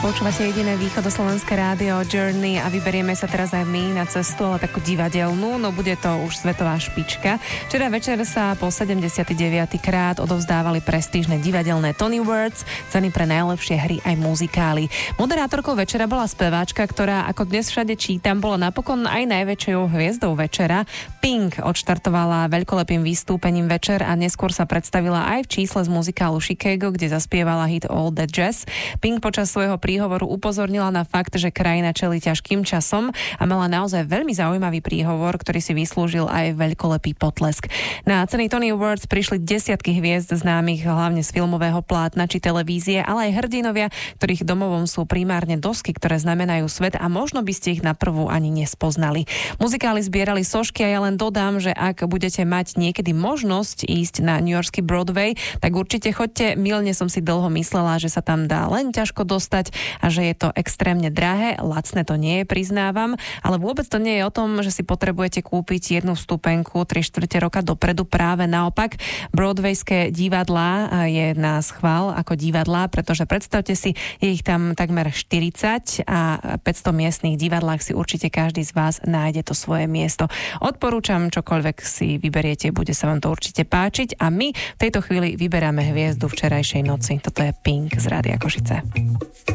Počúvate jediné východoslovenské rádio Journey a vyberieme sa teraz aj my na cestu, ale takú divadelnú, no bude to už svetová špička. Včera večer sa po 79. krát odovzdávali prestížne divadelné Tony Awards, ceny pre najlepšie hry aj muzikály. Moderátorkou večera bola speváčka, ktorá, ako dnes všade čítam, bola napokon aj najväčšou hviezdou večera. Pink odštartovala veľkolepým vystúpením večer a neskôr sa predstavila aj v čísle z muzikálu Chicago, kde zaspievala hit All That Jazz. Pink počas svojho príhovoru upozornila na fakt, že krajina čelí ťažkým časom a mala naozaj veľmi zaujímavý príhovor, ktorý si vyslúžil aj veľkolepý potlesk. Na ceny Tony Awards prišli desiatky hviezd známych hlavne z filmového plátna či televízie, ale aj hrdinovia, ktorých domovom sú primárne dosky, ktoré znamenajú svet a možno by ste ich na prvú ani nespoznali. Muzikály zbierali sošky a ja len dodám, že ak budete mať niekedy možnosť ísť na New Yorkský Broadway, tak určite choďte. Mylne som si dlho myslela, že sa tam dá len ťažko dostať a že je to extrémne drahé. Lacné to nie je, priznávam, ale vôbec to nie je o tom, že si potrebujete kúpiť jednu vstupenku 3/4 roka dopredu. Práve naopak, broadwayské divadlá je na schvál ako divadlá, pretože predstavte si, je ich tam takmer 40 a 500 miestnych divadlách si určite každý z vás nájde to svoje miesto. Odporúčam, čokoľvek si vyberiete, bude sa vám to určite páčiť a my v tejto chvíli vyberáme hviezdu včerajšej noci. Toto je Pink z Rádia Košice.